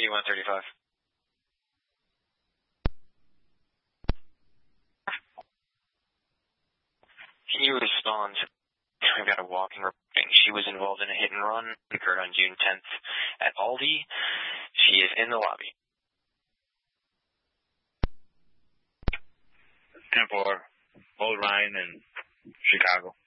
8135. Can you respond? We've got a walking reporting. She was involved in a hit and run occurred on June 10th at Aldi. She is in the lobby. 10-4, Old Ryan in Chicago.